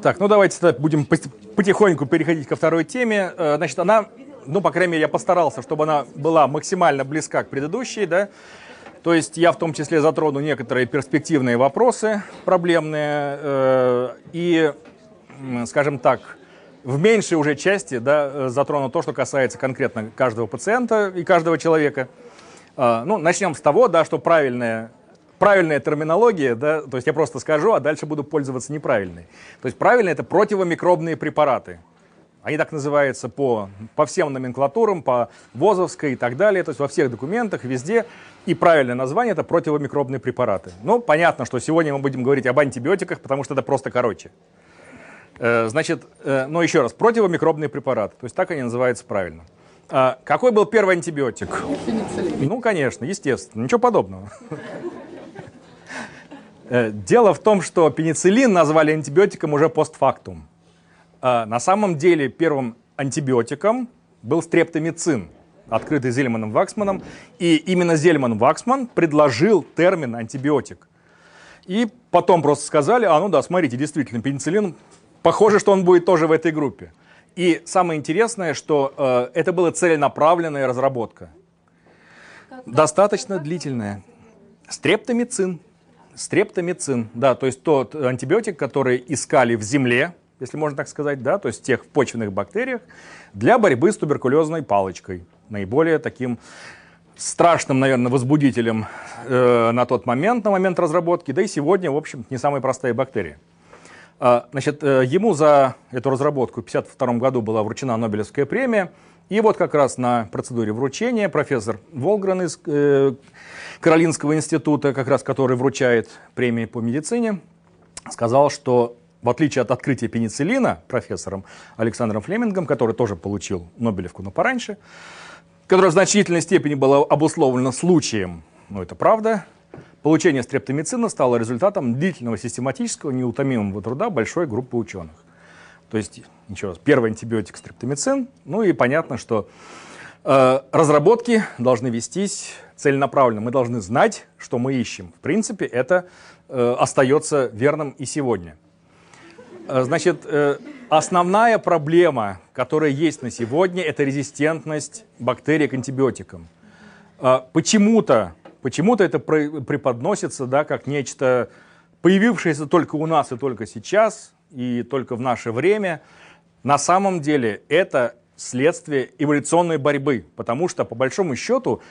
Так, ну давайте тогда будем потихоньку переходить ко второй теме. Значит, она, ну, по крайней мере, я постарался, чтобы она была максимально близка к предыдущей, да. То есть я в том числе затрону некоторые перспективные вопросы проблемные и, скажем так, в меньшей уже части, да, затрону то, что касается конкретно каждого пациента и каждого человека. Ну, начнем с того, да, что правильная терминология, да, то есть я просто скажу, а дальше буду пользоваться неправильной. То есть правильно — это противомикробные препараты. Они так называются по всем номенклатурам, по ВОЗовской и так далее, то есть во всех документах, везде. И правильное название — это противомикробные препараты. Ну, понятно, что сегодня мы будем говорить об антибиотиках, потому что это просто короче. Значит, но еще раз, противомикробные препараты, то есть так они называются правильно. Какой был первый антибиотик? Пенициллин. Ну, конечно, естественно, ничего подобного. Дело в том, что пенициллин назвали антибиотиком уже постфактум. На самом деле первым антибиотиком был стрептомицин, открытый Зельманом-Ваксманом. И именно Зельман-Ваксман предложил термин антибиотик. И потом просто сказали, ну да, смотрите, действительно, пенициллин, похоже, что он будет тоже в этой группе. И самое интересное, что это была целенаправленная разработка. Достаточно длительная. Стрептомицин. Стрептомицин, да, то есть тот антибиотик, который искали в земле, если можно так сказать, да, то есть в тех почвенных бактериях, для борьбы с туберкулезной палочкой. Наиболее таким страшным, наверное, возбудителем на тот момент, на момент разработки, да и сегодня, в общем, не самая простая бактерия. Значит, ему за эту разработку в 1952 году была вручена Нобелевская премия. И вот как раз на процедуре вручения профессор Волгрен из Каролинского института, как раз который вручает премии по медицине, сказал, что в отличие от открытия пенициллина профессором Александром Флемингом, который тоже получил Нобелевку, но пораньше, которая в значительной степени была обусловлена случаем, ну это правда, получение стрептомицина стало результатом длительного систематического неутомимого труда большой группы ученых. То есть, еще раз, первый антибиотик стрептомицин, ну и понятно, что разработки должны вестись целенаправленно. Мы должны знать, что мы ищем. В принципе, это остается верным и сегодня. Значит, основная проблема, которая есть на сегодня, это резистентность бактерий к антибиотикам. Почему-то это преподносится, да, как нечто, появившееся только у нас и только сейчас, и только в наше время. На самом деле это следствие эволюционной борьбы, потому что, по большому счету,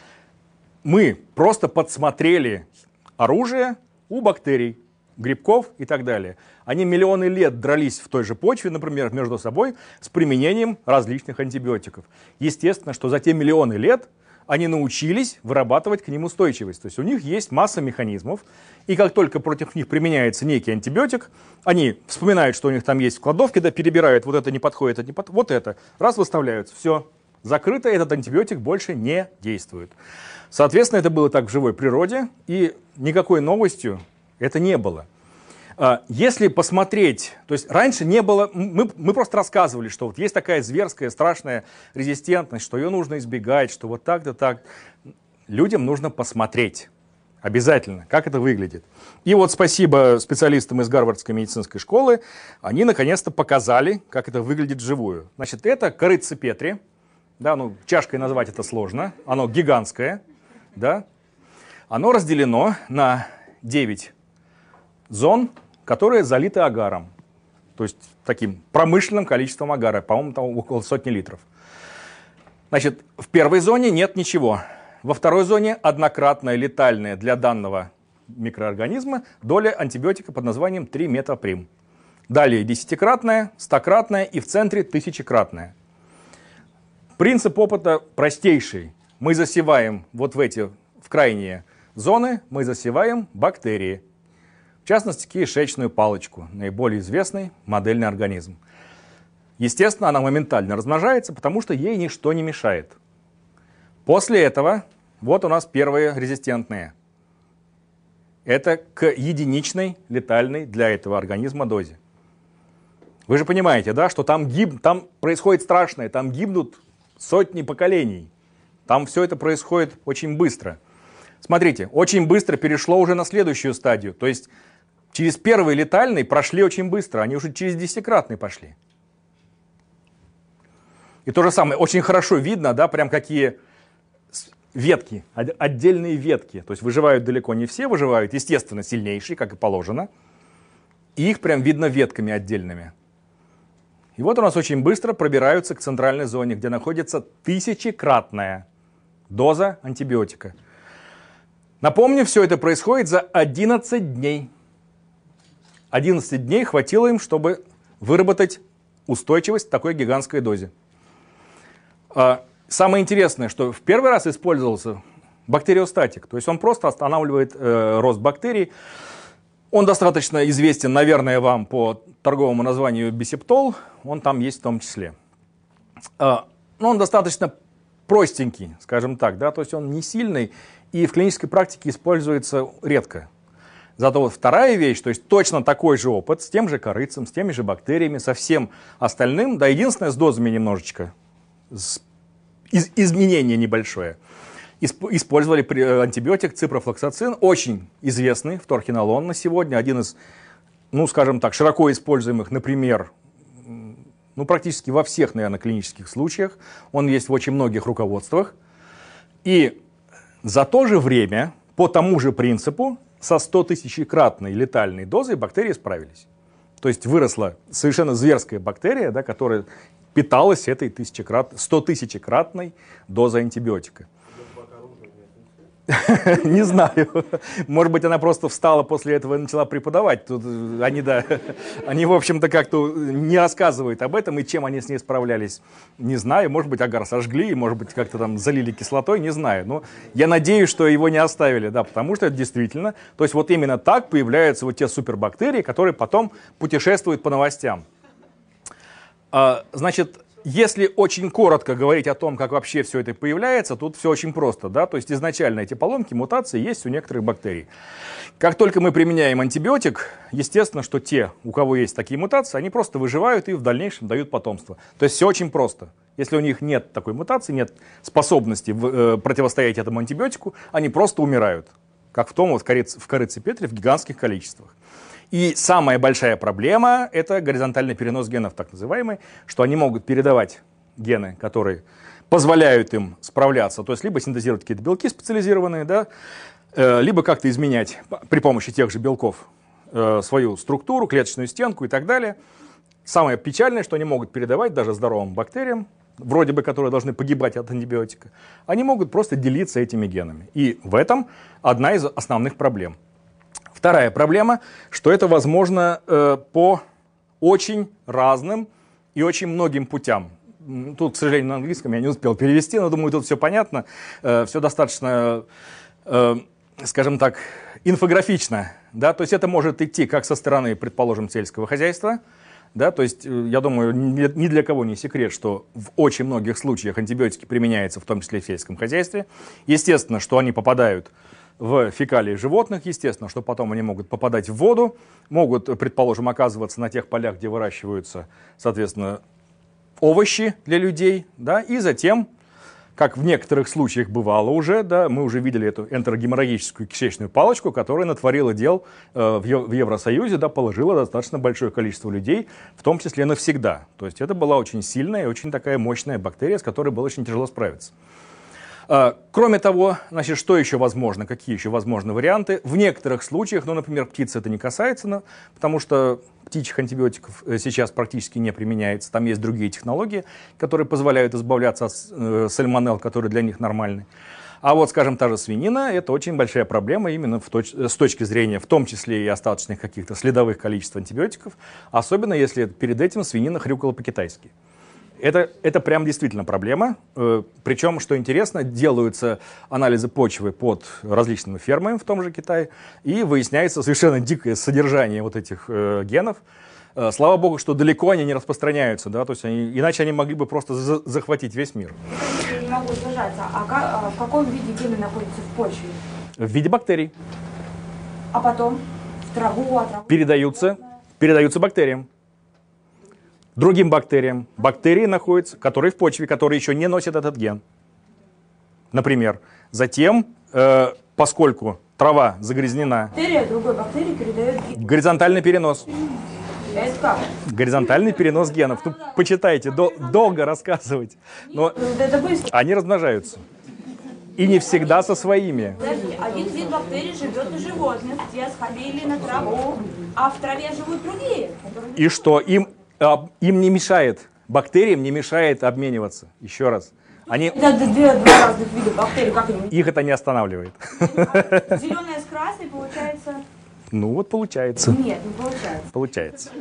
мы просто подсмотрели оружие у бактерий, грибков и так далее. Они миллионы лет дрались в той же почве, например, между собой с применением различных антибиотиков. Естественно, что за те миллионы лет они научились вырабатывать к ним устойчивость. То есть у них есть масса механизмов, и как только против них применяется некий антибиотик, они вспоминают, что у них там есть в кладовке, да, перебирают, вот это не подходит, это не подходит, вот это, раз выставляются, все, закрыто, этот антибиотик больше не действует. Соответственно, это было так в живой природе, и никакой новостью это не было. Если посмотреть, то есть раньше не было, мы просто рассказывали, что вот есть такая зверская, страшная резистентность, что ее нужно избегать, что вот так-то так. Людям нужно посмотреть обязательно, как это выглядит. И вот спасибо специалистам из Гарвардской медицинской школы, они наконец-то показали, как это выглядит вживую. Значит, это корытце Петри, да, ну, чашкой назвать это сложно, оно гигантское, да, оно разделено на 9 зон, которые залиты агаром, то есть таким промышленным количеством агара, по-моему, там около 100 литров. Значит, в первой зоне нет ничего. Во второй зоне однократная летальная для данного микроорганизма доля антибиотика под названием 3-метаприм. Далее 10-кратная, 100-кратная и в центре 1000-кратная. Принцип опыта простейший. Мы засеваем вот в крайние зоны, мы засеваем бактерии. В частности, кишечную палочку, наиболее известный модельный организм. Естественно, она моментально размножается, потому что ей ничто не мешает. После этого вот у нас первые резистентные. Это к единичной летальной для этого организма дозе. Вы же понимаете, да, что там происходит страшное, там гибнут сотни поколений. Там все это происходит очень быстро. Смотрите, очень быстро перешло уже на следующую стадию. То есть через первый летальный прошли очень быстро, они уже через 10-кратный пошли. И то же самое, очень хорошо видно, да, прям какие ветки, отдельные ветки. То есть выживают далеко не все, выживают, естественно, сильнейшие, как и положено. И их прям видно ветками отдельными. И вот у нас очень быстро пробираются к центральной зоне, где находится 1000-кратная доза антибиотика. Напомню, все это происходит за 11 дней. 11 дней хватило им, чтобы выработать устойчивость к такой гигантской дозе. Самое интересное, что в первый раз использовался бактериостатик, то есть он просто останавливает рост бактерий. Он достаточно известен, наверное, вам по торговому названию бисептол, он там есть в том числе. Но он достаточно простенький, скажем так, да, то есть он не сильный и в клинической практике используется редко. Зато вот вторая вещь, то есть точно такой же опыт с тем же корыцем, с теми же бактериями, со всем остальным, да, единственное с дозами немножечко, изменение небольшое. Использовали антибиотик ципрофлоксацин, очень известный вторхинолон на сегодня, один из, ну, скажем так, широко используемых, например, ну, практически во всех, наверное, клинических случаях. Он есть в очень многих руководствах. И за то же время, по тому же принципу, со 100-тысячекратной летальной дозой бактерии справились. То есть выросла совершенно зверская бактерия, да, которая питалась этой 100-тысячекратной дозой антибиотика. Не знаю. Может быть, она просто встала после этого и начала преподавать. Тут они, да, они, в общем-то, как-то не рассказывают об этом, и чем они с ней справлялись, не знаю. Может быть, агар сожгли, может быть, как-то там залили кислотой, не знаю. Но я надеюсь, что его не оставили, да, потому что это действительно, то есть вот именно так появляются вот те супербактерии, которые потом путешествуют по новостям. Значит, если очень коротко говорить о том, как вообще все это появляется, тут все очень просто, да, то есть изначально эти поломки, мутации есть у некоторых бактерий. Как только мы применяем антибиотик, естественно, что те, у кого есть такие мутации, они просто выживают и в дальнейшем дают потомство. То есть все очень просто. Если у них нет такой мутации, нет способности противостоять этому антибиотику, они просто умирают, как в том вот в корице Петри в гигантских количествах. И самая большая проблема – это горизонтальный перенос генов, так называемый, что они могут передавать гены, которые позволяют им справляться, то есть либо синтезировать какие-то белки специализированные, да, либо как-то изменять при помощи тех же белков свою структуру, клеточную стенку и так далее. Самое печальное, что они могут передавать даже здоровым бактериям, вроде бы которые должны погибать от антибиотика, они могут просто делиться этими генами. И в этом одна из основных проблем. Вторая проблема, что это возможно по очень разным и очень многим путям. Тут, к сожалению, на английском я не успел перевести, но думаю, тут все понятно. Все достаточно, скажем так, инфографично. Да? То есть это может идти как со стороны, предположим, сельского хозяйства. Да? То есть, я думаю, ни для кого не секрет, что в очень многих случаях антибиотики применяются, в том числе и в сельском хозяйстве. Естественно, что они попадают в фекалии животных, естественно, что потом они могут попадать в воду, могут, предположим, оказываться на тех полях, где выращиваются, соответственно, овощи для людей, да, и затем, как в некоторых случаях бывало уже, да, мы уже видели эту энтерогеморрагическую кишечную палочку, которая натворила дел в Евросоюзе, да, положила достаточно большое количество людей, в том числе навсегда. То есть это была очень сильная и очень такая мощная бактерия, с которой было очень тяжело справиться. Кроме того, значит, что еще возможно, какие еще возможны варианты? В некоторых случаях, ну, например, птиц это не касается, потому что птичьих антибиотиков сейчас практически не применяется. Там есть другие технологии, которые позволяют избавляться от сальмонелл, которые для них нормальны. А вот, скажем, та же свинина – это очень большая проблема именно с точки зрения, в том числе и остаточных каких-то следовых количеств антибиотиков, особенно если перед этим свинина хрюкала по-китайски. Это прям действительно проблема. Причем, что интересно, делаются анализы почвы под различными фермами в том же Китае, и выясняется совершенно дикое содержание вот этих генов. Слава богу, что далеко они не распространяются, да, то есть иначе они могли бы просто захватить весь мир. Я не могу сдержаться. В каком виде гены находятся в почве? В виде бактерий. А потом в траву, передаются бактериям. Другим бактериям. Бактерии находятся, которые в почве, которые еще не носят этот ген. Например. Затем, поскольку трава загрязнена. Бактерия другой бактерии передает ген. Горизонтальный перенос. Это как? Горизонтальный перенос генов. Ну, почитайте, долго рассказывать. Но Это быстро. они размножаются. И не всегда со своими. Подожди, один вид бактерий живет на животных, те сходили на траву, а в траве живут другие. которые- И что? Им не мешает, бактериям не мешает обмениваться. Еще раз. Это два разных вида бактерий, как они? Их это не останавливает. Зеленая с красной получается... Ну вот получается. Нет, не получается. Получается.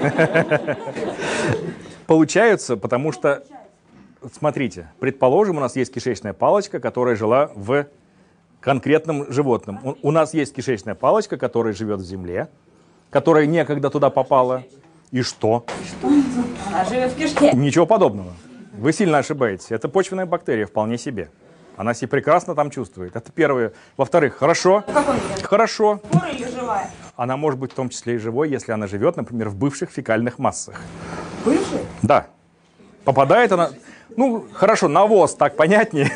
Получаются, потому что, смотрите, предположим, у нас есть кишечная палочка, которая жила в конкретном животном. У нас есть кишечная палочка, которая живет в земле, которая некогда туда попала. И что? Она живет в кишке. Ничего подобного. Вы сильно ошибаетесь. Это почвенная бактерия вполне себе. Она себя прекрасно там чувствует. Это первое. Во-вторых, хорошо. В каком виде? Хорошо. Спора или живая? Она может быть в том числе и живой, если она живет, например, в бывших фекальных массах. Бывший? Да. Попадает она... Ну, хорошо, навоз, так понятнее.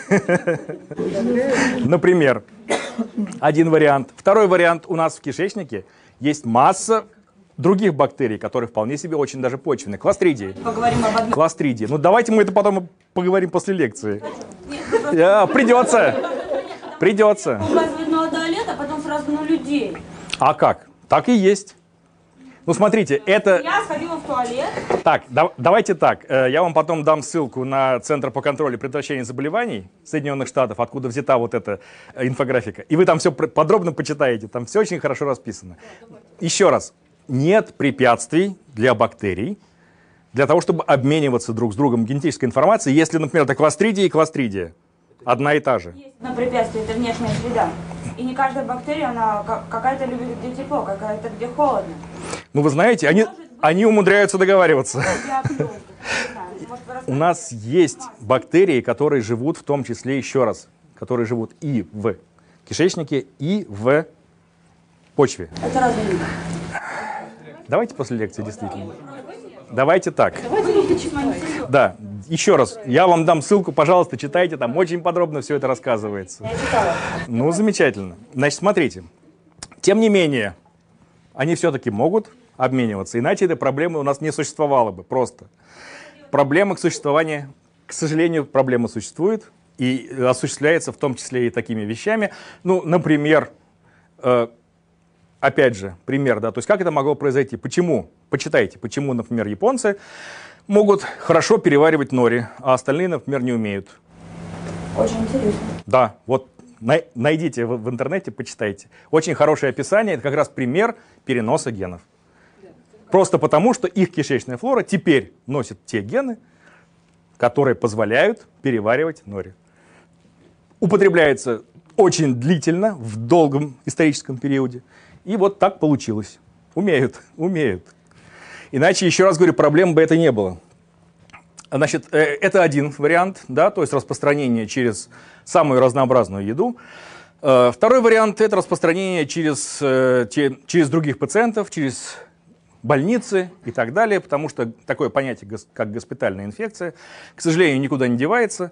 Например, один вариант. Второй вариант. У нас в кишечнике есть масса других бактерий, которые вполне себе очень даже почвенные. Кластридии. Поговорим об одном. Кластридии. Ну, давайте мы это потом поговорим после лекции. Придется. Придется. Указывает на туалет, а потом сразу на людей. А как? Так и есть. Ну, смотрите, это... Я сходила в туалет. Так, давайте так. Я вам потом дам ссылку на Центр по контролю и предотвращению заболеваний Соединенных Штатов, откуда взята вот эта инфографика. И вы там все подробно почитаете. Там все очень хорошо расписано. Еще раз. Нет препятствий для бактерий для того, чтобы обмениваться друг с другом генетической информацией, если, например, это кластридия и кластридия. Одна и та же. Есть одно препятствие, это внешняя среда. И не каждая бактерия, она какая-то любит где тепло, какая-то где холодно. Ну, вы знаете, они умудряются договариваться. Я плюнь, не знаю. Может, вы У нас есть бактерии, которые живут в том числе, еще раз, которые живут и в кишечнике, и в почве. Это разные виды. Давайте после лекции, действительно. Давайте так. Да, еще раз, я вам дам ссылку, пожалуйста, читайте, там очень подробно все это рассказывается. Я читала. Ну, замечательно. Значит, смотрите. Тем не менее, они все-таки могут обмениваться, иначе этой проблемы у нас не существовало бы, просто. Проблема к существованию, к сожалению, проблема существует и осуществляется в том числе и такими вещами. Ну, например, опять же, пример, да, то есть как это могло произойти? Почему? Почитайте, почему, например, японцы могут хорошо переваривать нори, а остальные, например, не умеют. Очень интересно. Да, вот найдите в интернете, почитайте. Очень хорошее описание, это как раз пример переноса генов. Просто потому, что их кишечная флора теперь носит те гены, которые позволяют переваривать нори. Употребляется очень длительно, в долгом историческом периоде. И вот так получилось. Умеют. Иначе, еще раз говорю, проблем бы это не было. Значит, это один вариант, да, то есть распространение через самую разнообразную еду. Второй вариант – это распространение через других пациентов, через больницы и так далее, потому что такое понятие, как госпитальная инфекция, к сожалению, никуда не девается.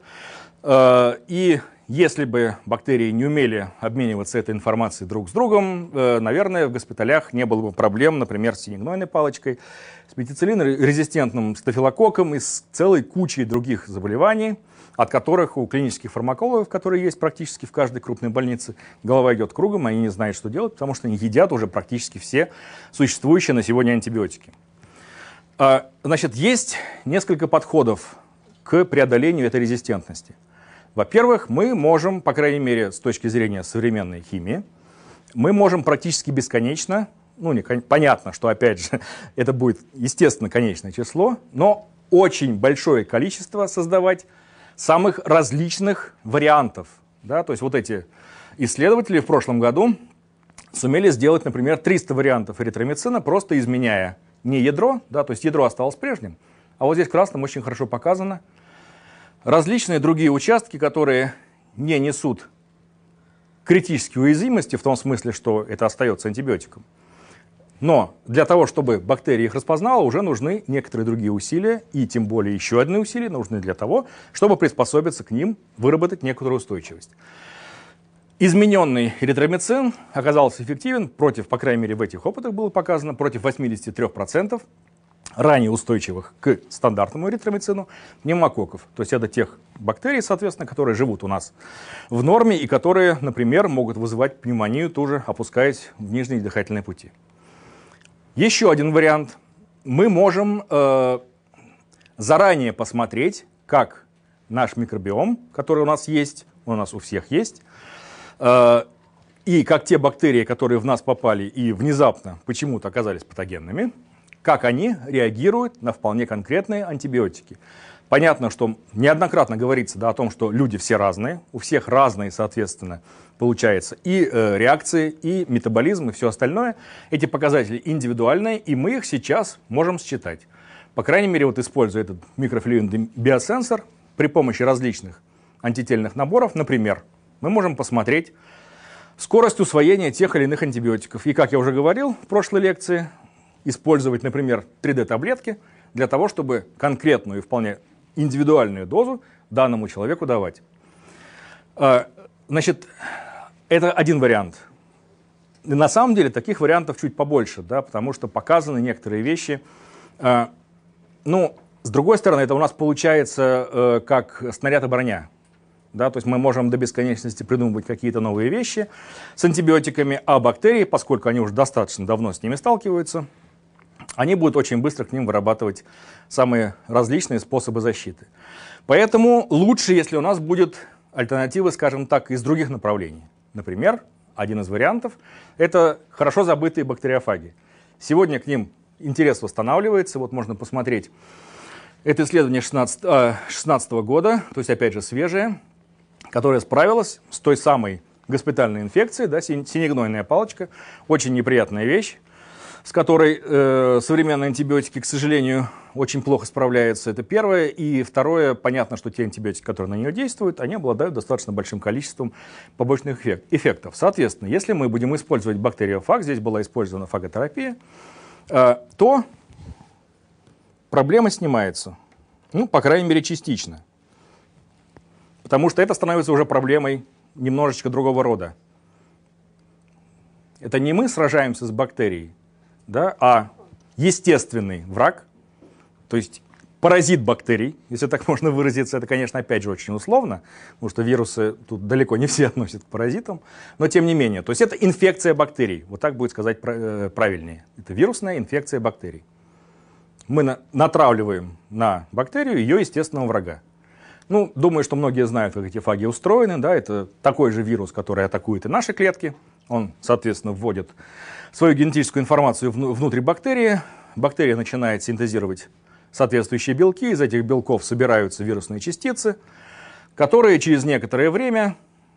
И если бы бактерии не умели обмениваться этой информацией друг с другом, наверное, в госпиталях не было бы проблем, например, с синегнойной палочкой, с петициллин-резистентным стафилококком и с целой кучей других заболеваний, от которых у клинических фармакологов, которые есть практически в каждой крупной больнице, голова идет кругом, они не знают, что делать, потому что они едят уже практически все существующие на сегодня антибиотики. Значит, есть несколько подходов к преодолению этой резистентности. Во-первых, мы можем, по крайней мере, с точки зрения современной химии, мы можем практически бесконечно, понятно, что, опять же, это будет, естественно, конечное число, но очень большое количество создавать самых различных вариантов. Да? То есть вот эти исследователи в прошлом году сумели сделать, например, 300 вариантов эритромицина, просто изменяя не ядро, да, то есть ядро осталось прежним, а вот здесь красным очень хорошо показано различные другие участки, которые не несут критической уязвимости, в том смысле, что это остается антибиотиком. Но для того, чтобы бактерия их распознала, уже нужны некоторые другие усилия, и тем более еще одни усилия нужны для того, чтобы приспособиться к ним, выработать некоторую устойчивость. Измененный эритромицин оказался эффективен против, по крайней мере в этих опытах было показано, против 83% ранее устойчивых к стандартному эритромицину пневмококков. То есть это тех бактерий, соответственно, которые живут у нас в норме и которые, например, могут вызывать пневмонию, тоже опускаясь в нижние дыхательные пути. Еще один вариант. Мы можем заранее посмотреть, как наш микробиом, который у нас есть, у нас у всех есть, и как те бактерии, которые в нас попали и внезапно почему-то оказались патогенными, как они реагируют на вполне конкретные антибиотики. Понятно, что неоднократно говорится о том, что люди все разные, у всех разные, соответственно, получается и реакции, и метаболизм, и все остальное. Эти показатели индивидуальные, и мы их сейчас можем считать. По крайней мере, вот используя этот микрофлюидный биосенсор при помощи различных антительных наборов, например, мы можем посмотреть скорость усвоения тех или иных антибиотиков. И, как я уже говорил в прошлой лекции, использовать, например, 3D-таблетки для того, чтобы конкретную и вполне индивидуальную дозу данному человеку давать. Значит, это один вариант. И на самом деле таких вариантов чуть побольше, да, потому что показаны некоторые вещи. Ну, с другой стороны, это у нас получается как снаряд и броня. Да, то есть мы можем до бесконечности придумывать какие-то новые вещи с антибиотиками, а бактерии, поскольку они уже достаточно давно с ними сталкиваются, они будут очень быстро к ним вырабатывать самые различные способы защиты. Поэтому лучше, если у нас будет альтернативы, скажем так, из других направлений. Например, один из вариантов – это хорошо забытые бактериофаги. Сегодня к ним интерес восстанавливается. Вот можно посмотреть. Это исследование 2016 года, то есть, опять же, свежее, которое справилось с той самой госпитальной инфекцией, да, синегнойная палочка, очень неприятная вещь, с которой современные антибиотики, к сожалению, очень плохо справляются. Это первое. И второе, понятно, что те антибиотики, которые на нее действуют, они обладают достаточно большим количеством побочных эффектов. Соответственно, если мы будем использовать бактериофаг, здесь была использована фаготерапия, то проблема снимается. Ну, по крайней мере, частично. Потому что это становится уже проблемой немножечко другого рода. Это не мы сражаемся с бактерией, да, а естественный враг, то есть паразит бактерий, если так можно выразиться. Это, конечно, опять же очень условно, потому что вирусы тут далеко не все относят к паразитам, но тем не менее. То есть это инфекция бактерий, вот так будет сказать правильнее. Это вирусная инфекция бактерий. Мы натравливаем на бактерию ее естественного врага. Ну, думаю, что многие знают, как эти фаги устроены. Да? Это такой же вирус, который атакует и наши клетки. Он, соответственно, вводит свою генетическую информацию внутрь бактерии. Бактерия начинает синтезировать соответствующие белки. Из этих белков собираются вирусные частицы, которые через некоторое время,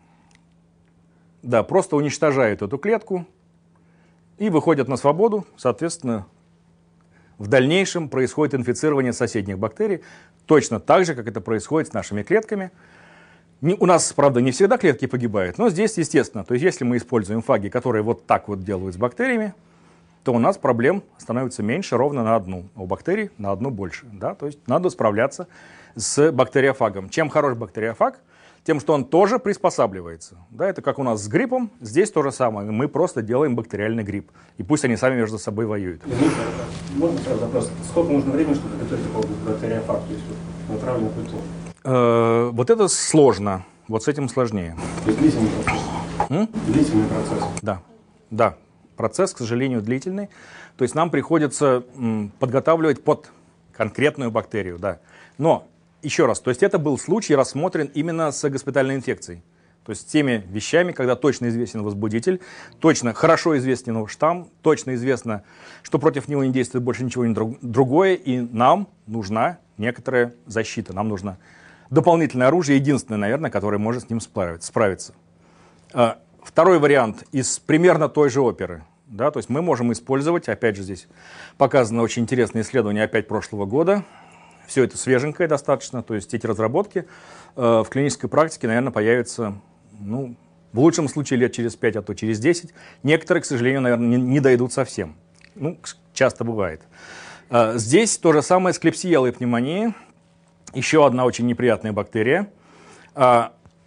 да, просто уничтожают эту клетку и выходят на свободу. Соответственно, в дальнейшем происходит инфицирование соседних бактерий, точно так же, как это происходит с нашими клетками. У нас, правда, не всегда клетки погибают, но здесь, естественно, то есть если мы используем фаги, которые вот так вот делают с бактериями, то у нас проблем становится меньше ровно на одну, а у бактерий на одну больше. Да? То есть надо справляться с бактериофагом. Чем хорош бактериофаг? Тем, что он тоже приспосабливается. Да, это как у нас с гриппом, здесь то же самое. Мы просто делаем бактериальный грипп. И пусть они сами между собой воюют. Можно сразу вопрос? Сколько нужно времени, чтобы готовить такой бактериофаг, то есть натравленную культуру? Вот это сложно. Вот с этим сложнее. То есть длительный процесс? Длительный процесс? Да. Да. Процесс, к сожалению, длительный. То есть нам приходится подготавливать под конкретную бактерию. Да. Но еще раз, то есть это был случай рассмотрен именно с госпитальной инфекцией. То есть с теми вещами, когда точно известен возбудитель, точно хорошо известен его штамм, точно известно, что против него не действует больше ничего другое, и нам нужна некоторая защита, нам нужно дополнительное оружие, единственное, наверное, которое может с ним справиться. Второй вариант из примерно той же оперы. Да, то есть мы можем использовать, опять же здесь показано очень интересное исследование опять прошлого года. Все это свеженькое достаточно, то есть эти разработки в клинической практике, наверное, появятся, ну, в лучшем случае лет через 5, а то через 10. Некоторые, к сожалению, наверное, не дойдут совсем. Ну, часто бывает. Здесь то же самое с клепсиеллой пневмонией. Еще одна очень неприятная бактерия.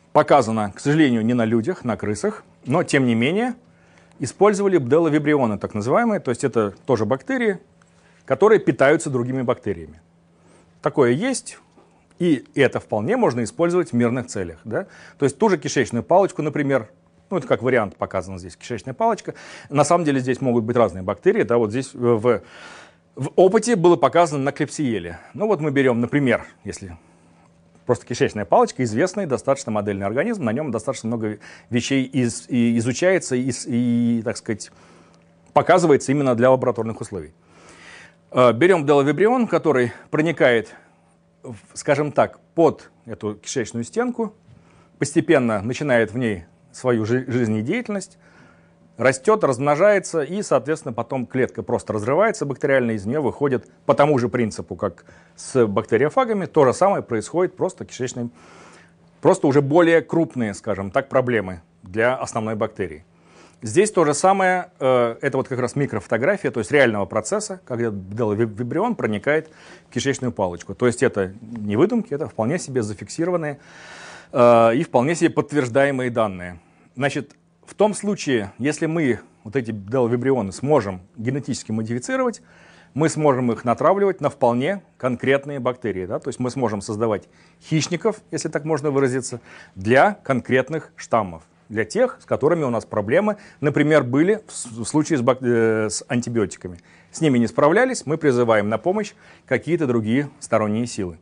показано, к сожалению, не на людях, на крысах, но тем не менее использовали бделовибрионы, так называемые, то есть это тоже бактерии, которые питаются другими бактериями. Такое есть, и это вполне можно использовать в мирных целях. Да? То есть ту же кишечную палочку, например, ну это как вариант показано здесь, кишечная палочка. На самом деле здесь могут быть разные бактерии. Да? Вот здесь в опыте было показано на клепсиеле. Ну вот мы берем, например, если просто кишечная палочка, известный достаточно модельный организм, на нем достаточно много вещей изучается и, так сказать, показывается именно для лабораторных условий. Берем бделовибрион, который проникает, скажем так, под эту кишечную стенку, постепенно начинает в ней свою жизнедеятельность, растет, размножается, и, соответственно, потом клетка просто разрывается бактериально, из нее выходит по тому же принципу, как с бактериофагами, то же самое происходит просто кишечной, просто уже более крупные, скажем так, проблемы для основной бактерии. Здесь то же самое, это вот как раз микрофотография, то есть реального процесса, когда бделовибрион проникает в кишечную палочку. То есть это не выдумки, это вполне себе зафиксированные и вполне себе подтверждаемые данные. Значит, в том случае, если мы вот эти бделовибрионы сможем генетически модифицировать, мы сможем их натравливать на вполне конкретные бактерии. Да? То есть мы сможем создавать хищников, если так можно выразиться, для конкретных штаммов. Для тех, с которыми у нас проблемы, например, были в случае с антибиотиками. С ними не справлялись, мы призываем на помощь какие-то другие сторонние силы.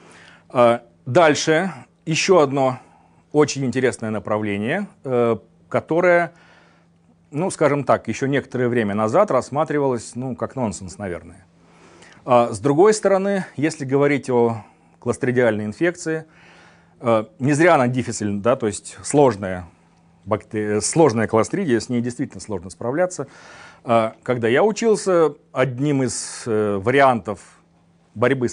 Дальше еще одно очень интересное направление, которое, ну, скажем так, еще некоторое время назад рассматривалось, ну, как нонсенс, наверное. С другой стороны, если говорить о кластридиальной инфекции, не зря она диффициль, да, то есть сложная кластридия, с ней действительно сложно справляться. Когда я учился, одним из вариантов борьбы с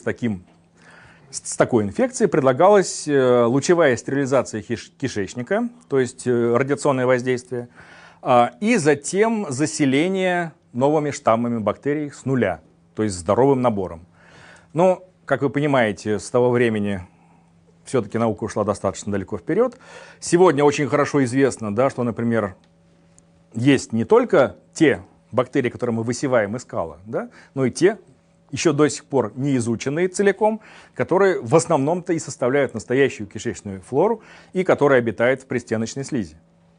такой инфекцией предлагалась лучевая стерилизация кишечника, то есть радиационное воздействие, и затем заселение новыми штаммами бактерий с нуля, то есть здоровым набором. Но, как вы понимаете, с того времени все-таки наука ушла достаточно далеко вперед. Сегодня очень хорошо известно, да, что, например, есть не только те бактерии, которые мы высеваем из скала, да, но и те, еще до сих пор не изученные целиком, которые в основном-то и составляют настоящую кишечную флору и которые обитают в пристеночной слизи.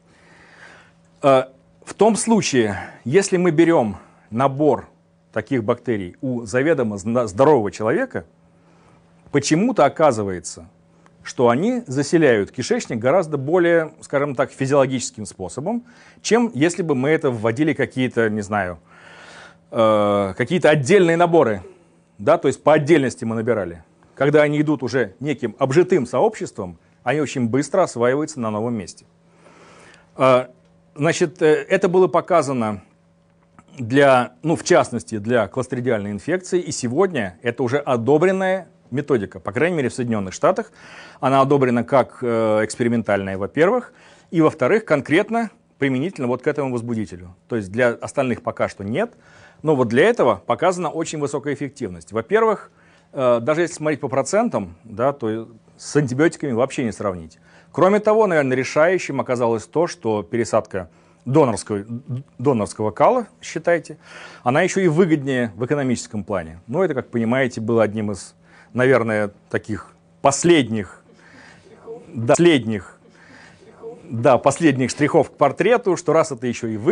В том случае, если мы берем набор таких бактерий у заведомо здорового человека, почему-то оказывается, что они заселяют кишечник гораздо более, скажем так, физиологическим способом, чем если бы мы это вводили какие-то, не знаю, какие-то отдельные наборы, да, то есть по отдельности мы набирали. Когда они идут уже неким обжитым сообществом, они очень быстро осваиваются на новом месте. Значит, это было показано в частности, для кластридиальной инфекции, и сегодня это уже одобренная методика, по крайней мере в Соединенных Штатах. Она одобрена как экспериментальная, во-первых, и, во-вторых, конкретно применительно вот к этому возбудителю. То есть для остальных пока что нет, но вот для этого показана очень высокая эффективность. Во-первых, даже если смотреть по процентам, да, то с антибиотиками вообще не сравнить. Кроме того, наверное, решающим оказалось то, что пересадка донорского кала, считайте, она еще и выгоднее в экономическом плане. Но это, как понимаете, было одним из, наверное, таких последних штрихов к портрету, что раз это еще и